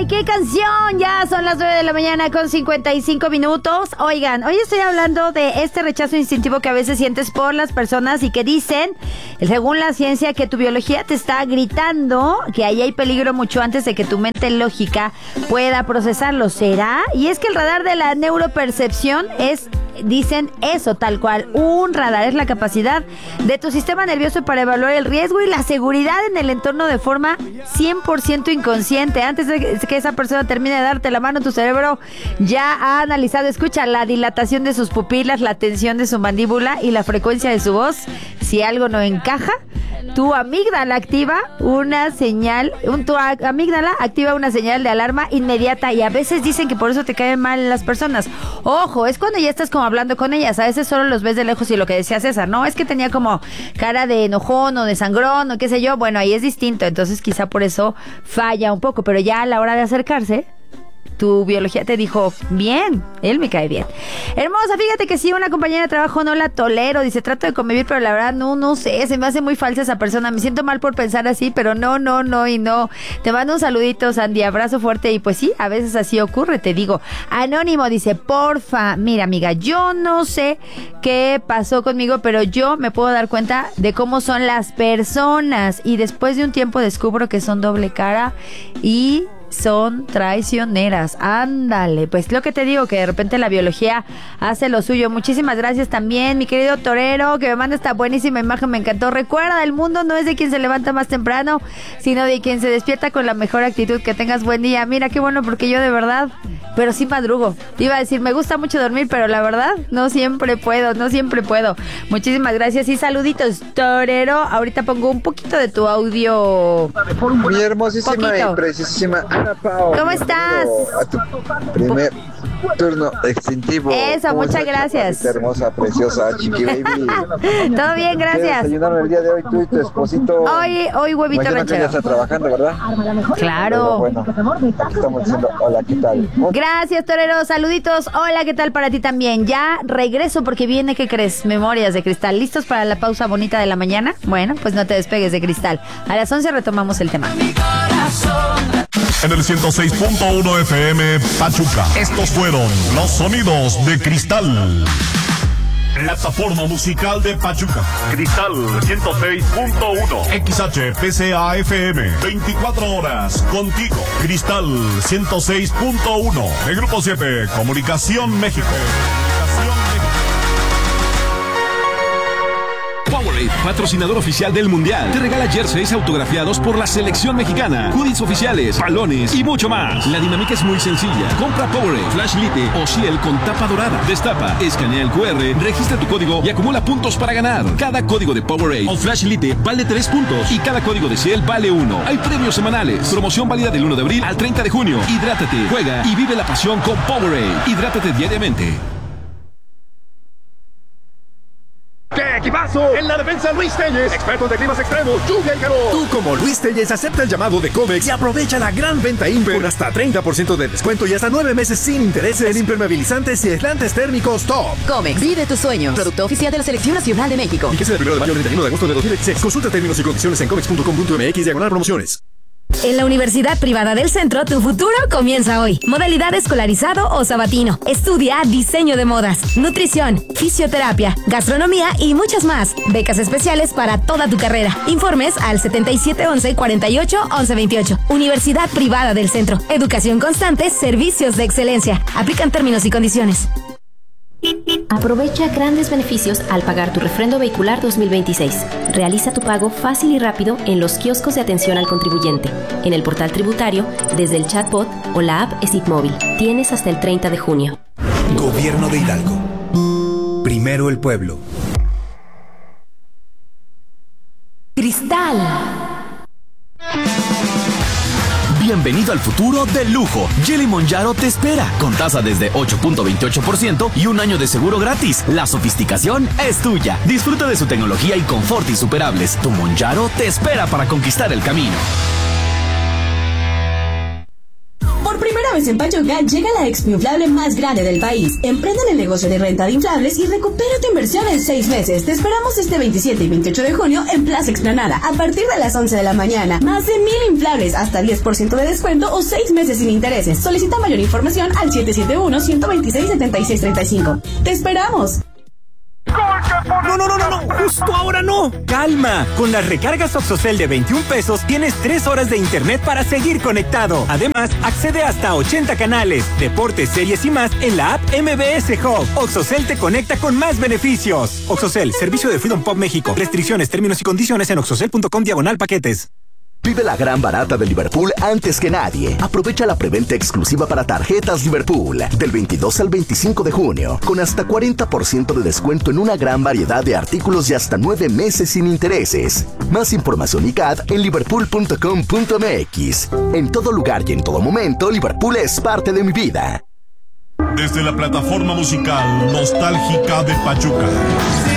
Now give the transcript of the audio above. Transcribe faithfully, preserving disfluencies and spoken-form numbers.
¡Ay, qué canción! Ya son las nueve de la mañana con cincuenta y cinco minutos. Oigan, hoy estoy hablando de este rechazo instintivo que a veces sientes por las personas y que dicen, según la ciencia, que tu biología te está gritando que ahí hay peligro mucho antes de que tu mente lógica pueda procesarlo. ¿Será? Y es que el radar de la neuropercepción es... Dicen eso, tal cual. Un radar es la capacidad de tu sistema nervioso para evaluar el riesgo y la seguridad en el entorno de forma cien por ciento inconsciente. Antes de que esa persona termine de darte la mano, tu cerebro ya ha analizado, escucha, la dilatación de sus pupilas, la tensión de su mandíbula y la frecuencia de su voz. Si algo no encaja, tu amígdala activa una señal, un, tu amígdala activa una señal de alarma inmediata, y a veces dicen que por eso te caen mal las personas. Ojo, es cuando ya estás como hablando con ellas, a veces solo los ves de lejos y lo que decía César, no, es que tenía como cara de enojón o de sangrón o qué sé yo, bueno, ahí es distinto, entonces quizá por eso falla un poco, pero ya a la hora de acercarse, tu biología te dijo, bien, él me cae bien. Hermosa, fíjate que sí, una compañera de trabajo no la tolero, dice, trato de convivir, pero la verdad no, no sé, se me hace muy falsa esa persona, me siento mal por pensar así, pero no, no, no y no. Te mando un saludito, Sandy, abrazo fuerte, y pues sí, a veces así ocurre, te digo. Anónimo dice, porfa, mira amiga, yo no sé qué pasó conmigo, pero yo me puedo dar cuenta de cómo son las personas, y después de un tiempo descubro que son doble cara y... son traicioneras. Ándale, pues lo que te digo, que de repente la biología hace lo suyo. Muchísimas gracias también, mi querido torero, que me manda esta buenísima imagen, me encantó. Recuerda, el mundo no es de quien se levanta más temprano, sino de quien se despierta con la mejor actitud. Que tengas buen día. Mira, qué bueno, porque yo de verdad, pero sí madrugo. Te iba a decir, me gusta mucho dormir, pero la verdad, no siempre puedo, no siempre puedo. Muchísimas gracias y saluditos, torero. Ahorita pongo un poquito de tu audio. Mi hermosísima poquito. y precisísima Ana Pao. ¿Cómo estás? A tu primer turno extintivo. Eso, muchas gracias. Hermosa, preciosa, chiqui baby. Todo bien, gracias. Desayunaron el día de hoy tú y tu esposito. Hoy, hoy huevito Imagino que ya ranchero. está trabajando, ¿verdad? Claro. Pero bueno, aquí estamos diciendo hola, ¿qué tal? Gracias, torero. Saluditos. Hola, ¿qué tal para ti también? Ya regreso porque viene, ¿qué crees? Memorias de Cristal. ¿Listos para la pausa bonita de la mañana? Bueno, pues no te despegues de Cristal. A las once retomamos el tema. En el ciento seis punto uno F M Pachuca. Estos fueron los sonidos de Cristal. Plataforma musical de Pachuca. Cristal ciento seis punto uno. X H P C A F M. veinticuatro horas contigo. Cristal ciento seis punto uno. De Grupo siete. Comunicación México. Powerade, patrocinador oficial del Mundial, te regala jerseys autografiados por la selección mexicana, hoodies oficiales, balones y mucho más. La dinámica es muy sencilla. Compra Powerade, Flash Lite o Ciel con tapa dorada. Destapa, escanea el cu erre, registra tu código y acumula puntos para ganar. Cada código de Powerade o Flash Lite vale tres puntos y cada código de Ciel vale uno. Hay premios semanales. Promoción válida del uno de abril al treinta de junio. Hidrátate, juega y vive la pasión con Powerade. Hidrátate diariamente. ¡Qué equipazo! En la defensa, Luis Telles, expertos de climas extremos, lluvia y calor. Tú, como Luis Telles, acepta el llamado de Comex y aprovecha la gran venta Imper con hasta treinta por ciento de descuento y hasta nueve meses sin intereses en impermeabilizantes y aislantes térmicos top. Comex, vive tus sueños. Producto oficial de la Selección Nacional de México. Fíjese del primero de mayo al treinta y uno de agosto de dos mil dieciséis. Consulta términos y condiciones en comex punto com punto m x diagonal promociones. En la Universidad Privada del Centro, tu futuro comienza hoy. Modalidad escolarizado o sabatino. Estudia diseño de modas, nutrición, fisioterapia, gastronomía y muchas más. Becas especiales para toda tu carrera. Informes al setenta y siete once cuarenta y ocho once veintiocho. Universidad Privada del Centro. Educación constante, servicios de excelencia. Aplican términos y condiciones. Aprovecha grandes beneficios al pagar tu refrendo vehicular dos mil veintiséis. Realiza tu pago fácil y rápido en los kioscos de atención al contribuyente, en el portal tributario, desde el chatbot o la app ESIT Móvil. Tienes hasta el treinta de junio. Gobierno de Hidalgo. Primero el pueblo. Cristal. Bienvenido al futuro del lujo. Jelly Monjaro te espera, con tasa desde ocho punto veintiocho por ciento y un año de seguro gratis. La sofisticación es tuya. Disfruta de su tecnología y confort insuperables. Tu Monjaro te espera para conquistar el camino. Por primera Esta vez en Pachuca llega la expo inflable más grande del país. Emprende en el negocio de renta de inflables y recupera tu inversión en seis meses. Te esperamos este veintisiete y veintiocho de junio en Plaza Explanada a partir de las once de la mañana. Más de mil inflables, hasta diez por ciento de descuento o seis meses sin intereses. Solicita mayor información al siete siete uno, uno dos seis, siete seis tres cinco. ¡Te esperamos! No, no, no, no, no, justo ahora no. Calma, con las recargas Oxocel de veintiún pesos tienes tres horas de internet para seguir conectado. Además, accede hasta a ochenta canales, deportes, series y más en la app M B S Hub. Oxocel te conecta con más beneficios. Oxocel, servicio de Freedom Pop México. Restricciones, términos y condiciones en oxocel punto com diagonal paquetes. Vive la gran barata de Liverpool antes que nadie. Aprovecha la preventa exclusiva para tarjetas Liverpool del veintidós al veinticinco de junio, con hasta cuarenta por ciento de descuento en una gran variedad de artículos y hasta nueve meses sin intereses. Más información y C A D en liverpool punto com punto m x. En todo lugar y en todo momento, Liverpool es parte de mi vida. Desde la plataforma musical nostálgica de Pachuca.